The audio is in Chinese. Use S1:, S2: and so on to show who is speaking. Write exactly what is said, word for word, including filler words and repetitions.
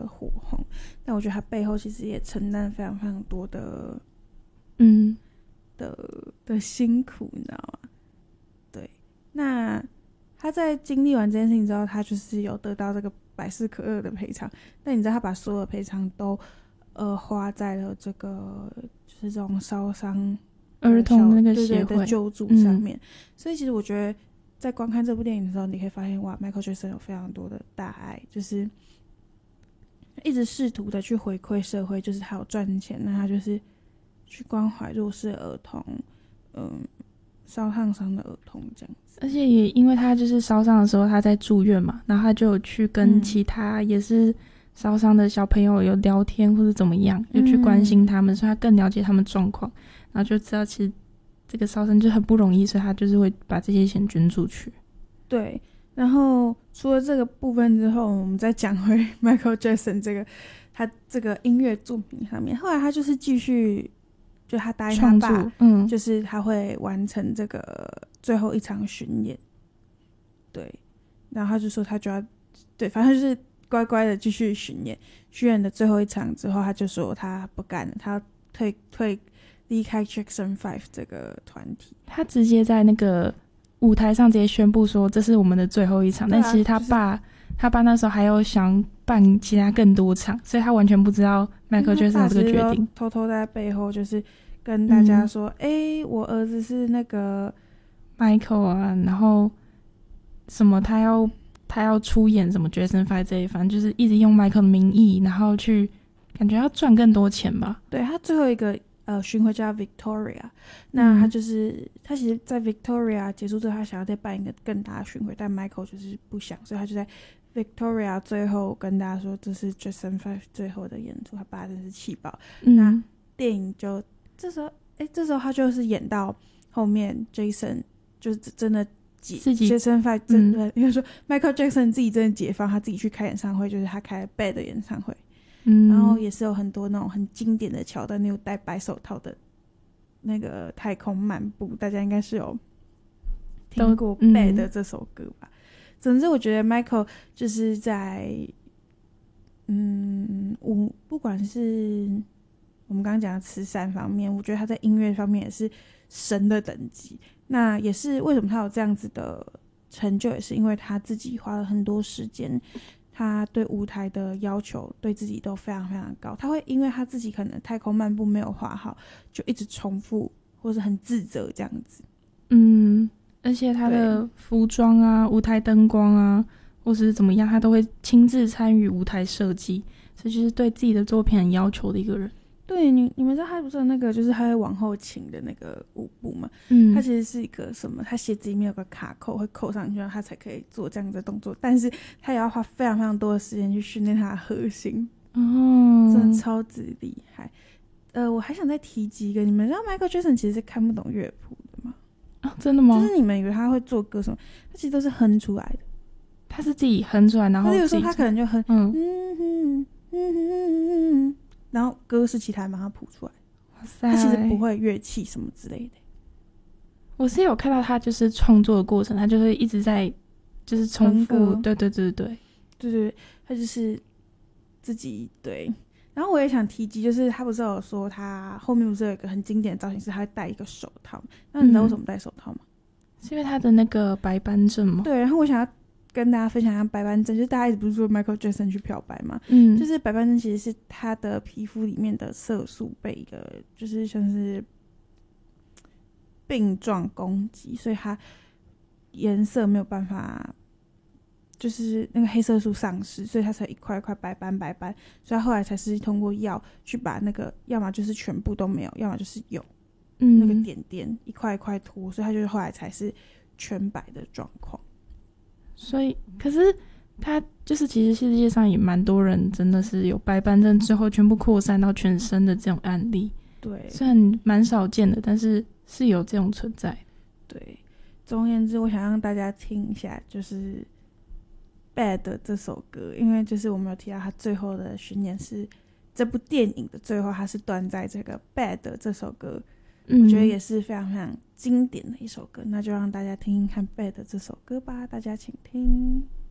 S1: 的火红，但我觉得他背后其实也承担非常非常多的
S2: 嗯
S1: 的的辛苦，你知道吗？对，那他在经历完这件事情之后，他就是有得到这个百事可乐的赔偿，但你知道他把所有的赔偿都呃花在了这个就是这种烧伤
S2: 儿童的那个协会
S1: 对对的救助上面、嗯、所以其实我觉得在观看这部电影的时候，你可以发现哇 Michael Jackson 有非常多的大爱，就是一直试图的去回馈社会，就是他有赚钱，那他就是去关怀弱势儿童，嗯，烧烫伤的儿童这样子。
S2: 而且也因为他就是烧伤的时候他在住院嘛，然后他就有去跟其他也是烧伤的小朋友有聊天或者怎么样，就去关心他们、嗯、所以他更了解他们状况，然后就知道其实这个烧伤就很不容易，所以他就是会把这些钱捐出去。
S1: 对，然后除了这个部分之后，我们再讲回 Michael Jackson 这个他这个音乐作品上面，后来他就是继续就他答应他爸、嗯、就是他会完成这个最后一场巡演，对，然后他就说他就要对，反正就是乖乖的继续巡演，巡演的最后一场之后他就说他不干了，他要退退离开 Jackson 五这个团体。
S2: 他直接在那个舞台上直接宣布说这是我们的最后一场、啊、但其实他爸、就是、他爸那时候还有想办其他更多场，所以他完全不知道 Michael Jackson 这个决定，
S1: 偷偷在背后就是跟大家说哎、嗯欸，我儿子是那个
S2: Michael 啊，然后什么他要他要出演什么 Jackson 五这一，反正就是一直用 Michael 的名义，然后去感觉要赚更多钱吧。
S1: 对，他最后一个呃巡回叫 Victoria， 那他就是、嗯、他其实在 Victoria 结束之后他想要再办一个更大的巡回，但 Michael 就是不想，所以他就在 Victoria 最后跟大家说这是 Jackson 五最后的演出，他爸真是气爆、嗯、那电影就这时候哎，这时候他就是演到后面 Jason 就是真的自己 Jackson 五真的、嗯、应该说 Michael Jackson 自己真的解放，他自己去开演唱会，就是他开 Bad 的演唱会，嗯，然后也是有很多那种很经典的桥段，那有戴白手套的那个太空漫步，大家应该是有听过 Bad 这首歌吧、嗯、总之我觉得 Michael 就是在嗯，我不管是我们刚刚讲的慈善方面，我觉得他在音乐方面也是神的等级，那也是为什么他有这样子的成就，也是因为他自己花了很多时间，他对舞台的要求对自己都非常非常高，他会因为他自己可能太空漫步没有画好就一直重复或是很自责这样子。
S2: 嗯，而且他的服装啊舞台灯光啊或是怎么样他都会亲自参与舞台设计，所以就是对自己的作品很要求的一个人。
S1: 对，你你们知道他不是有那个就是他会往后倾的那个舞步吗？嗯，他其实是一个什么，他鞋子里面有个卡扣会扣上去，他才可以做这样的动作，但是他也要花非常非常多的时间去训练他的核心。哦，真的超级厉害。呃，我还想再提及一个，你们知道 Michael Jackson 其实是看不懂乐谱的吗？
S2: 啊，真的吗？
S1: 就是你们以为他会做歌什么，他其实都是哼出来的。
S2: 他是自己哼出来，然后
S1: 他有时候他可能就哼嗯嗯嗯嗯嗯嗯，然后歌是其他人把它谱出来。哇塞，他其实不会乐器什么之类的。
S2: 我是有看到他就是创作的过程，他就会一直在就是重复，对对对对
S1: 对对，他就是自己对。然后我也想提及，就是他不是有说他后面不是有一个很经典的造型是他会戴一个手套，那你知道为什么戴手套吗？
S2: 嗯、是因为他的那个白斑症吗？
S1: 对，然后我想要跟大家分享一下白斑症，就是大家一直不是说 Michael Jackson 去漂白嘛，嗯，就是白斑症其实是他的皮肤里面的色素被一个就是像是病状攻击，所以它颜色没有办法，就是那个黑色素丧失，所以它才一块一块白斑白斑，所以他后来才是通过药去把那个要么就是全部都没有，要么就是有、嗯、那个点点一块一块脱，所以他就是后来才是全白的状况。
S2: 所以可是他就是其实世界上也蛮多人真的是有白斑症之后全部扩散到全身的这种案例，对，虽然蛮少见的，但是是有这种存在。
S1: 对，总而言之我想让大家听一下就是Bad 这首歌，因为就是我们有提到他最后的巡演是这部电影的最后，他是断在这个 Bad 这首歌、嗯、我觉得也是非常非常经典的一首歌，那就让大家听听看 Bad 这首歌吧，大家请听。